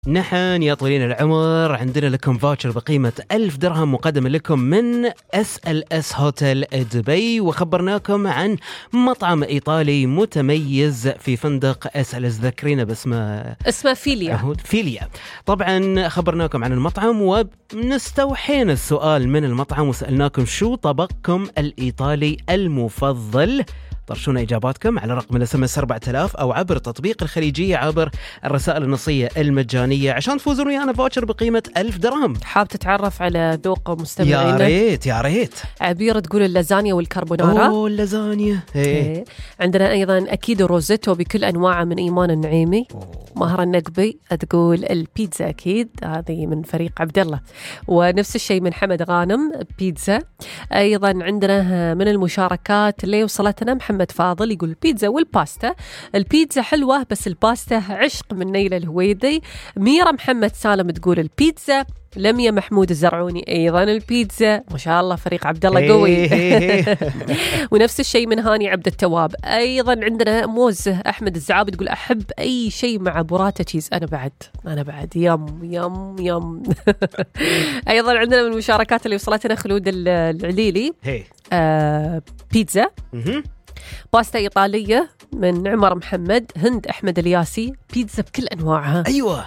نحن يا طويلين العمر عندنا لكم فاوتشر بقيمة 1000 درهم مقدم لكم من SLS هوتيل دبي، وخبرناكم عن مطعم إيطالي متميز في فندق SLS. ذكرينا باسمه، اسمه فيليا. طبعا خبرناكم عن المطعم ونستوحينا السؤال من المطعم وسألناكم شو طبقكم الإيطالي المفضل. طرشونا إجاباتكم على رقم الSMS 4000 أو عبر تطبيق الخليجية عبر الرسائل النصية المجانية عشان تفوزون ويانا فاوتشر بقيمة 1000 درهم. حاب تتعرف على ذوق مستمعينا؟ يا ريت. عبير تقول اللازانيا والكربونارا. اللازانيا. عندنا أيضا أكيد روزيتو بكل أنواعه من إيمان النعيمي. مهرة النقبي تقول البيتزا أكيد، هذه من فريق عبد الله. ونفس الشيء من حمد غانم بيتزا. أيضا عندنا من المشاركات اللي وصلتنا محمد فاضل يقول البيتزا والباستا. البيتزا حلوة بس الباستا عشق من نيل الهويدي. ميرا محمد سالم تقول البيتزا. لميا محمود الزرعوني أيضا البيتزا. ما شاء الله فريق عبد الله قوي. ونفس الشيء من هاني عبد التواب. أيضا عندنا موزة أحمد الزعاب تقول أحب أي شيء مع بوراتا تشيز. أنا بعد يم أيضا عندنا من المشاركات اللي وصلتنا خلود العليلي. بيتزا. باستا إيطالية من عمر محمد. هند أحمد الياسي بيتزا بكل أنواعها. أيوة.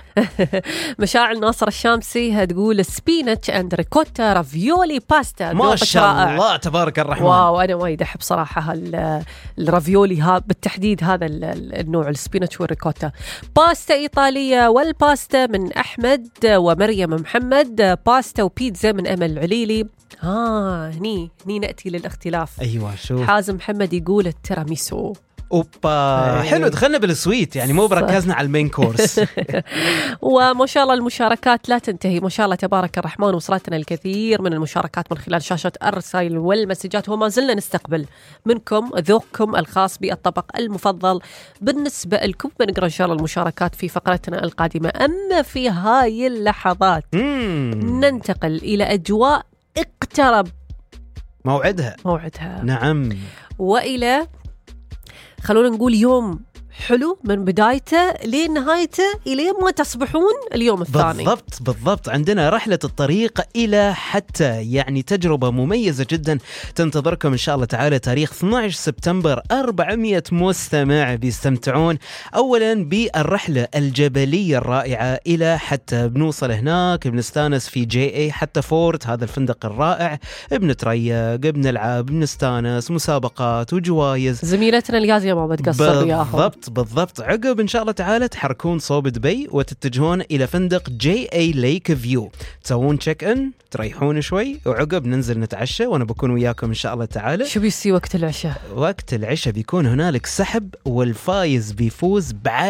مشاعل ناصر الشامسي هتقول سبيناتش أند ريكوتا رافيولي باستا. ما شاء الله تبارك الرحمن. واو أنا وايد أحب صراحة الرافيولي بالتحديد هذا النوع السبيناتش والريكوتا. باستا إيطالية والباستا من أحمد ومريم محمد. باستا وبيتزا من أمل العليلي. هني نأتي للاختلاف. أيوة شو حازم محمد يقول التيراميسو. أوبا حلو، دخلنا بالسويت يعني مو بركزنا على المين كورس. وما شاء الله المشاركات لا تنتهي، ما شاء الله تبارك الرحمن. وصلتنا الكثير من المشاركات من خلال شاشة الرسائل والمسجات، وما زلنا نستقبل منكم ذوقكم الخاص بالطبق المفضل بالنسبة لكم. بنقرأ إن شاء الله المشاركات في فقرتنا القادمة. أما في هاي اللحظات ننتقل إلى أجواء اقترب موعدها. نعم. وإلى خلونا نقول يوم حلو من بدايته لنهايته إلى ما تصبحون اليوم الثاني. بالضبط. عندنا رحلة الطريق إلى حتى، يعني تجربة مميزة جدا تنتظركم إن شاء الله تعالى. تاريخ 12 سبتمبر 400 مستمع بيستمتعون أولا بالرحلة الجبلية الرائعة إلى حتى. بنوصل هناك بنستانس في JA حتى فورت، هذا الفندق الرائع. بنتريق، بنلعب، بنستانس، مسابقات وجوائز. زميلتنا اليازية ما بتقصر وياهم. بالضبط. عقب إن شاء الله تعالى تحركون صوب دبي وتتجهون إلى فندق JA ليك فيو، تسوون تشيك إن، تريحون شوي، وعقب ننزل نتعشى وأنا بكون وياكم إن شاء الله تعالى. شو بيصير وقت العشاء؟ وقت العشاء بيكون هنالك سحب، والفايز بيفوز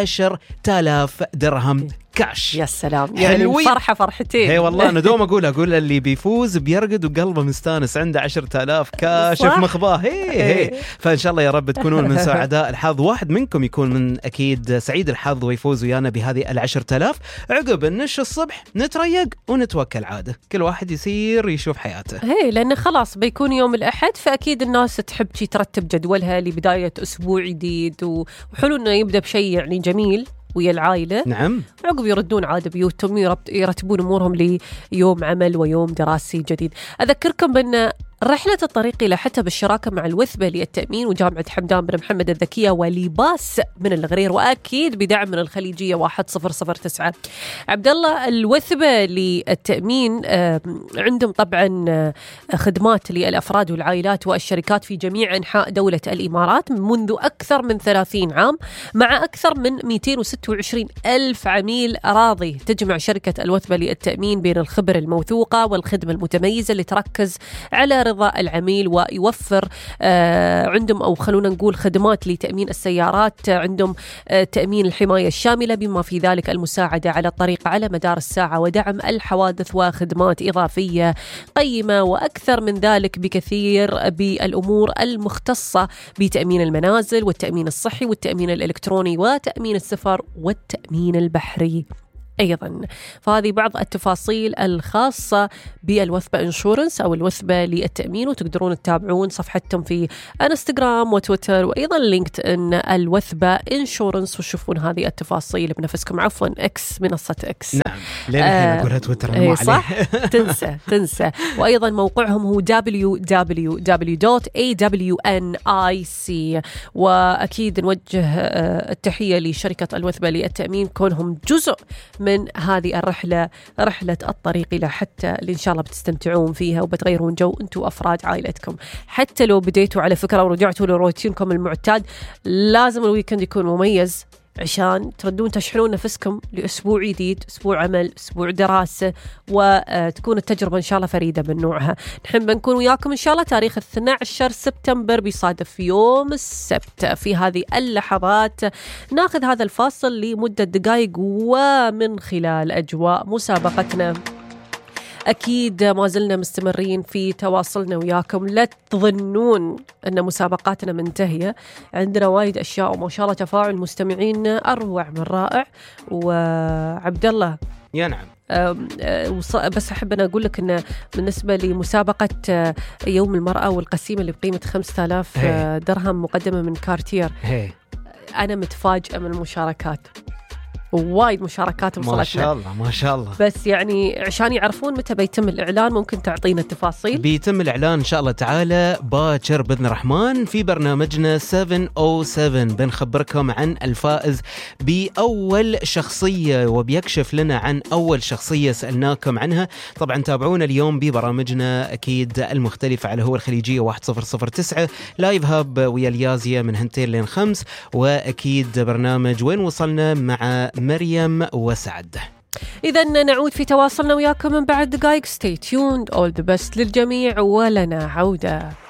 ب10,000 درهم كاش. يا سلام، يعني الفرحة فرحتين. هي والله أنا دوم أقول اللي بيفوز بيرقد وقلبه مستانس، عنده 10,000 كاش في مخباه. هي فإن شاء الله يا رب تكونون من سعداء الحظ. واحد منكم يكون من أكيد سعيد الحظ ويفوز ويانا بهذه 10,000. عقب النش الصبح نتريق ونتوكل عادة، كل واحد يصير يشوف حياته. لأن خلاص بيكون يوم الأحد، فأكيد الناس تحب ترتب جدولها لبداية أسبوع جديد، وحلو إنه يبدأ بشيء يعني جميل ويا العائلة. نعم. عقب يردون عاد بيوتهم، يرتبون أمورهم ليوم عمل ويوم دراسي جديد. أذكركم بأن رحلة الطريق إلى حتى بالشراكة مع الوثبة للتأمين وجامعة حمدان بن محمد الذكية ولباس من الغرير، وأكيد بدعم من الخليجية 1009. عبد الله، الوثبة للتأمين عندهم طبعا خدمات للأفراد والعائلات والشركات في جميع أنحاء دولة الإمارات منذ أكثر من 30 عام، مع أكثر من 226 ألف عميل راضي. تجمع شركة الوثبة للتأمين بين الخبرة الموثوقة والخدمة المتميزة اللي تركز على رضا العميل، ويوفر عندهم أو خلونا نقول خدمات لتأمين السيارات. عندهم تأمين الحماية الشاملة بما في ذلك المساعدة على الطريق على مدار الساعة، ودعم الحوادث وخدمات إضافية قيمة، وأكثر من ذلك بكثير بالأمور المختصة بتأمين المنازل والتأمين الصحي والتأمين الإلكتروني وتأمين السفر والتأمين البحري. أيضا. فهذه بعض التفاصيل الخاصة بالوثبة إنشورنس أو الوثبة للتأمين، وتقدرون تتابعون صفحتهم في انستغرام وتويتر وأيضا لينكد إن الوثبة إنشورنس، وتشوفون هذه التفاصيل بنفسكم. عفوا إكس، منصة إكس. نعم، لين الحين أقولها تويتر أي صح. تنسى. وأيضا موقعهم هو www.awnic. وأكيد نوجه التحية لشركة الوثبة للتأمين كونهم جزء من هذه الرحلة، رحلة الطريق إلى حتى اللي إن شاء الله بتستمتعون فيها وبتغيرون جو أنتوا وأفراد عائلتكم. حتى لو بديتوا على فكرة ورجعتوا لروتينكم المعتاد، لازم الويكند يكون مميز عشان تردون تشحنون نفسكم لأسبوع جديد، أسبوع عمل، أسبوع دراسة، وتكون التجربة إن شاء الله فريدة من نوعها. نحن بنكون وياكم إن شاء الله تاريخ 12 سبتمبر، بيصادف في يوم السبت. في هذه اللحظات ناخذ هذا الفاصل لمدة دقائق، ومن خلال أجواء مسابقتنا أكيد ما زلنا مستمرين في تواصلنا وياكم. لا تظنون أن مسابقاتنا منتهية، عندنا وايد أشياء وما شاء الله تفاعل مستمعين أروع من رائع. وعبد الله، يا نعم، بس أحب أن أقول لك أن بالنسبة لمسابقة يوم المرأة والقسيمة اللي بقيمة 5000 درهم مقدمة من كارتير، أنا متفاجئة من المشاركات، وايد مشاركات وصلتنا ما شاء الله. بس يعني عشان يعرفون متى بيتم الإعلان، ممكن تعطينا التفاصيل؟ بيتم الإعلان إن شاء الله تعالى باكر بإذن الرحمن في برنامجنا 707. بنخبركم عن الفائز بأول شخصية، وبيكشف لنا عن أول شخصية سألناكم عنها. طبعا تابعونا اليوم ببرامجنا أكيد المختلفة على هو الخليجية 1009 لايف هاب ويا اليازية من 2 لين 5، وأكيد برنامج وين وصلنا مع مريم وسعد. إذا نعود في تواصلنا وياكم من بعد دقائق. stay tuned. all the best للجميع ولنا عودة.